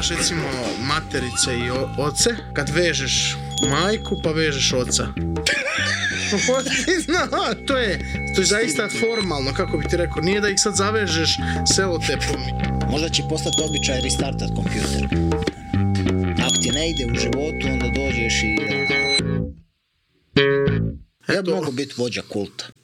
imaš recimo materice i oce, kad vežeš majku pa vežeš oca. To je zaista formalno, kako bi ti rekao, nije da ih sad zavežeš selotepom. Možda će postati običaj restartat kompjuter. Ako ti ne ide u životu, onda dođeš i... Ja bi mogu biti vođa kulta.